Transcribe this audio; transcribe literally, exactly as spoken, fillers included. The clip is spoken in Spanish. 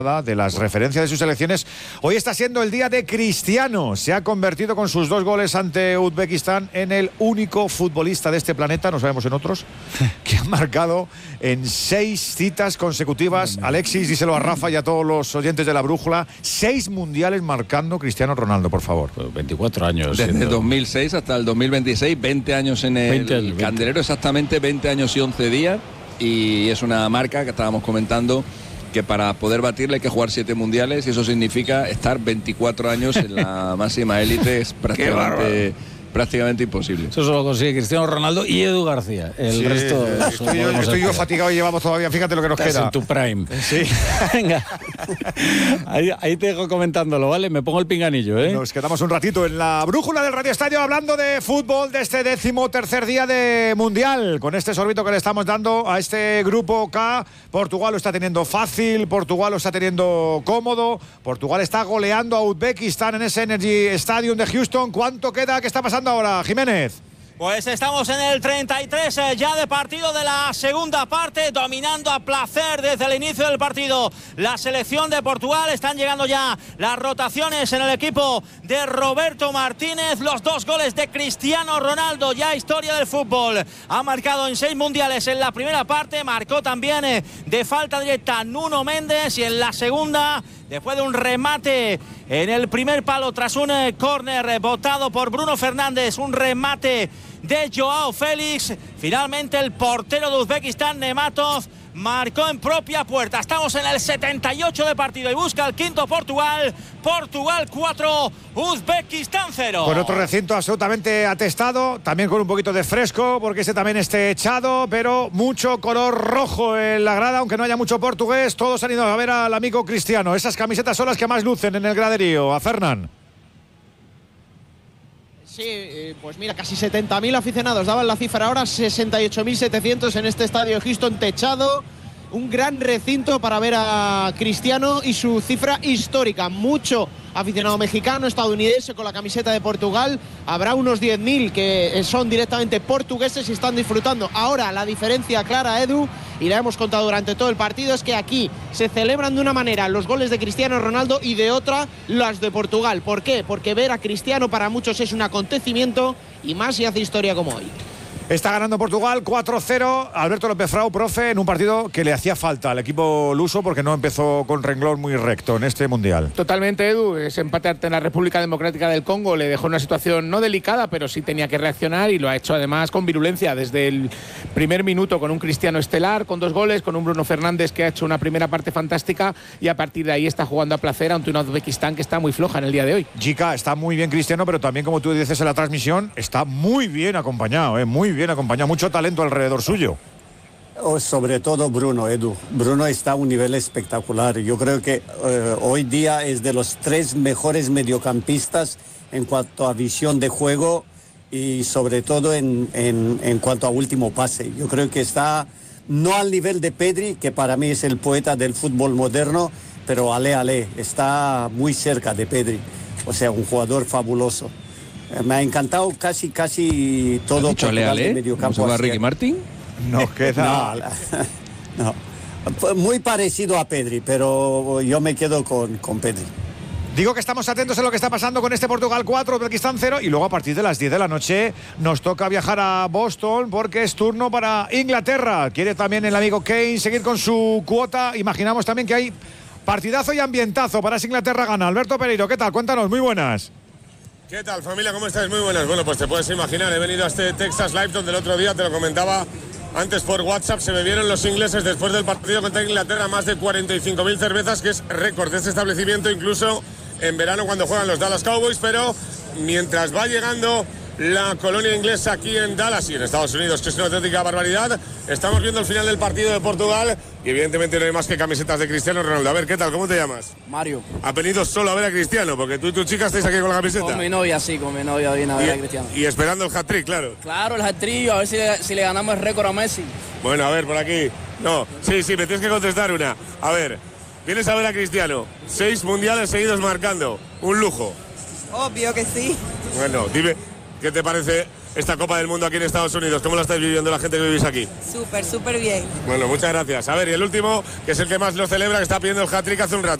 de las referencias de sus selecciones. Hoy está siendo el día de Cristiano. Se ha convertido con sus dos goles ante Uzbekistán en el único futbolista de este planeta, no sabemos en otros, que ha marcado en seis citas consecutivas. Alexis, díselo a Rafa y a todos los oyentes de La Brújula, seis mundiales marcando Cristiano Ronaldo, por favor. Pues veinticuatro años. Desde siendo... dos mil seis hasta el dos mil veintiséis, veinte años en el veinte años, candelero, exactamente veinte años y once días. Y es una marca que estábamos comentando que para poder batirle hay que jugar siete mundiales y eso significa estar veinticuatro años en la máxima élite. Es prácticamente, prácticamente imposible. Eso solo consigue Cristiano Ronaldo y Edu García. El sí, resto... Estoy, yo, estoy yo fatigado y llevamos todavía, fíjate lo que nos Estás queda. en tu prime. Sí. Venga. Ahí, ahí te dejo comentándolo, ¿vale? Me pongo el pinganillo, ¿eh? Nos quedamos un ratito en La Brújula del Radio Estadio hablando de fútbol de este décimo tercer día de Mundial. Con este sorbito que le estamos dando a este grupo K, Portugal lo está teniendo fácil, Portugal lo está teniendo cómodo, Portugal está goleando a Uzbekistán en ese Energy Stadium de Houston. ¿Cuánto queda? ¿Qué está pasando ahora, Jiménez? Pues estamos en el treinta y tres eh, ya de partido de la segunda parte, dominando a placer desde el inicio del partido la selección de Portugal. Están llegando ya las rotaciones en el equipo de Roberto Martínez. Los dos goles de Cristiano Ronaldo, ya historia del fútbol. Ha marcado en seis mundiales en la primera parte, marcó también eh, de falta directa Nuno Méndez, y en la segunda, después de un remate en el primer palo tras un eh, córner eh, botado por Bruno Fernández, un remate de Joao Félix, finalmente el portero de Uzbekistán, Nematov, marcó en propia puerta. Estamos en el setenta y ocho de partido y busca el quinto Portugal. Portugal cuatro, Uzbekistán cero. Con otro recinto absolutamente atestado, también con un poquito de fresco, porque este también esté echado, pero mucho color rojo en la grada, aunque no haya mucho portugués. Todos han ido a ver al amigo Cristiano. Esas camisetas son las que más lucen en el graderío. A Fernán. Sí, pues mira, casi setenta mil aficionados daban la cifra ahora, sesenta y ocho mil setecientos en este estadio de Houston techado. Un gran recinto para ver a Cristiano y su cifra histórica. Mucho aficionado mexicano, estadounidense con la camiseta de Portugal. Habrá unos diez mil que son directamente portugueses y están disfrutando. Ahora la diferencia clara, Edu, y la hemos contado durante todo el partido, es que aquí se celebran de una manera los goles de Cristiano Ronaldo y de otra las de Portugal. ¿Por qué? Porque ver a Cristiano para muchos es un acontecimiento, y más si hace historia como hoy. Está ganando Portugal cuatro cero. Alberto López Frau, profe, en un partido que le hacía falta al equipo luso porque no empezó con renglón muy recto en este Mundial. Totalmente, Edu. Ese empate ante la República Democrática del Congo le dejó una situación no delicada, pero sí tenía que reaccionar, y lo ha hecho además con virulencia desde el primer minuto, con un Cristiano estelar, con dos goles, con un Bruno Fernández que ha hecho una primera parte fantástica, y a partir de ahí está jugando a placer ante una Uzbekistán que está muy floja en el día de hoy. Jica, está muy bien Cristiano, pero también, como tú dices en la transmisión, está muy bien acompañado, ¿eh? muy bien acompañado, mucho talento alrededor suyo. Oh, sobre todo Bruno, Edu. Bruno está a un nivel espectacular. Yo creo que eh, hoy día es de los tres mejores mediocampistas en cuanto a visión de juego y sobre todo en, en, en cuanto a último pase. Yo creo que está no al nivel de Pedri, que para mí es el poeta del fútbol moderno, pero ale, ale, está muy cerca de Pedri. O sea, un jugador fabuloso. Me ha encantado casi, casi todo Portugal de mediocampo. ¿Cómo se Ricky Martin? Nos queda... No, no. Muy parecido a Pedri, pero yo me quedo con, con Pedri. Digo que estamos atentos a lo que está pasando con este Portugal cuatro, Uzbekistán cero, y luego a partir de las diez de la noche nos toca viajar a Boston porque es turno para Inglaterra. Quiere también el amigo Kane seguir con su cuota. Imaginamos también que hay partidazo y ambientazo para ese Inglaterra gana. Alberto Pereiro, ¿qué tal? Cuéntanos, muy buenas. ¿Qué tal, familia? ¿Cómo estáis? Muy buenas. Bueno, pues te puedes imaginar, he venido a este Texas Live donde el otro día, te lo comentaba antes por WhatsApp, se bebieron los ingleses después del partido contra Inglaterra más de cuarenta y cinco mil cervezas, que es récord de este establecimiento, incluso en verano cuando juegan los Dallas Cowboys. Pero mientras va llegando la colonia inglesa aquí en Dallas y en Estados Unidos, que es una auténtica barbaridad, estamos viendo el final del partido de Portugal y evidentemente no hay más que camisetas de Cristiano Ronaldo. A ver, ¿qué tal? ¿Cómo te llamas? Mario. ¿Has venido solo a ver a Cristiano? Porque tú y tu chica estáis aquí con la camiseta. Con mi novia, sí, con mi novia viene a ver a Cristiano. Y esperando el hat-trick, claro. Claro, el hat-trick, a ver si le, si le ganamos el récord a Messi. Bueno, a ver, por aquí. No, sí, sí, me tienes que contestar una. A ver, vienes a ver a Cristiano. Seis mundiales seguidos marcando. Un lujo. Obvio que sí. Bueno, dime, ¿qué te parece esta Copa del Mundo aquí en Estados Unidos. ¿Cómo la estáis viviendo la gente que vivís aquí? Súper, súper bien. Bueno, muchas gracias. A ver, y el último, que es el que más lo celebra, que está pidiendo el hat-trick hace un rato.